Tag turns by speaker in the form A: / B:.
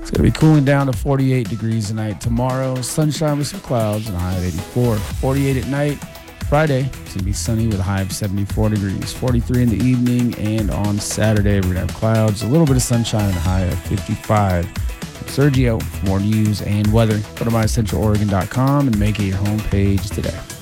A: It's going to be cooling down to 48 degrees tonight. Tomorrow, sunshine with some clouds and a high of 84. 48 at night. Friday, it's going to be sunny with a high of 74 degrees. 43 in the evening. And on Saturday, we're going to have clouds, a little bit of sunshine and a high of 55. I'm Sergio. For more news and weather, go to mycentraloregon.com and make it your homepage today.